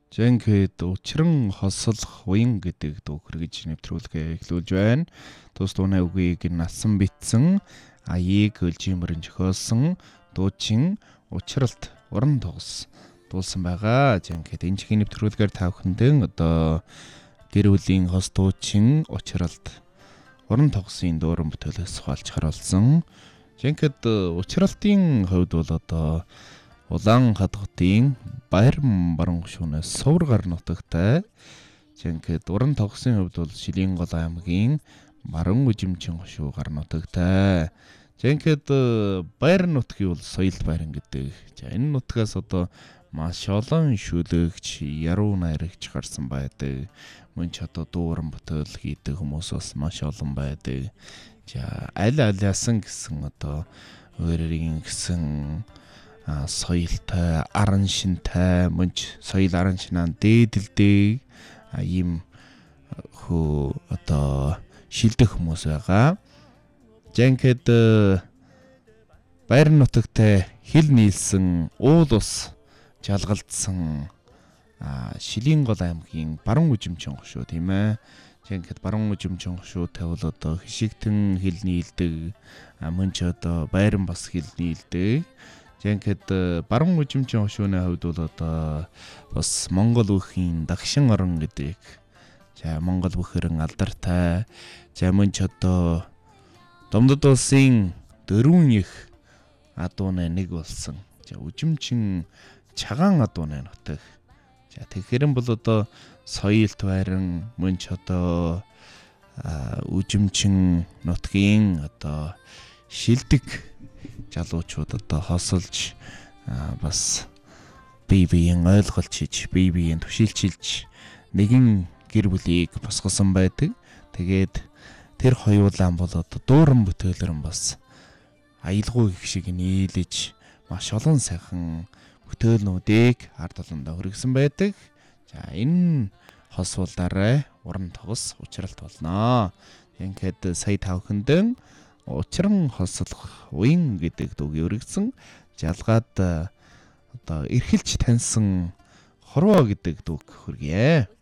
Жинхэнэ учран хослох уян гэдэг дуу хэрэгж нэвтрүүлгээ эхлүүлж байна. Тус дууны үгийг насан битсэн аяыг хөлжимөрөн зохиолсон дуучин учралт уран тогс дуулсан байгаа. Жинхэнэ энэ чихийн нэвтрүүлгээр та бүхэндээ одоо гэр бүлийн хос дуучин учралт уран тогсын дууран бүтээлээс хаалж харуулсан. Жинхэнэ учралтын хувьд бол одоо Улаан хадгатын Баярм баруун гүшүүнээс Сувргаар нутагтай. Жинхэнэ уран тогсын хувьд бол Шилэнгол аймгийн баруун үжимчин гүшүү гар нутагтай. Жинхэнэ Баяр нутгийн бол соёл байран гэдэг. За энэ нутгаас одоо маш олон шүлэгч, яруу найрагч гарсан байдаг. Мөн ч одоо дууран бүтээл хийдэг хүмүүс бас маш олон байдаг. За аль алиасан гэсэн одоо өөрийн гэсэн соёлтой, аран шинтэй, мөнч соёл аран шинаан дээдэлдэг ийм хөө одоо шилдэх хүмүүс байгаа. Жинхэнэ Баяр нутагтай хил нийлсэн уул ус жалгалдсан Шилэнгол аймгийн баруун үжимчин гүшүү тийм ээ. Жинхэнэ баруун үжимчин гүшүүтэй бол одоо хишигтэн хил нийлдэг, мөн ч одоо Баярн бас хил нийлдэг. Жинхэнэ баруун үжимчин гүшүүний хувьд бол одоо бас Монгол бүхийн дагшин орон гэдэг. За Монгол бүхэрэн алдартай. За мөн ч одоо Домдод улсын дөрвөн их адууны нэг болсон. За үжимчин Чагаан адууны нутаг. За тэгэхээр бол одоо соёлт байран мөн ч одоо үжимчин нутгийн одоо шилдэг жалуучууд одоо хосолж бас бие биеийн ойлголт хийж, бие биеийн түшилчилж нэгэн гэр бүлийг босгосон байдаг. Тэгээд тэр хоёулаан бол одоо дууран бүтээлэрэн бас аялгүй их шиг нийлэж маш олон сайхан бүтээлнүүдийг ард олондоо хүргэсэн байдаг. За энэ хос улаарай уран тогс учралт болно. Ингээд сая тавхандэн учран хослох уян гэдэг дууг өргөсөн. Жалгаад одоо эрхэлж таньсан хорвоо гэдэг дууг хүргье.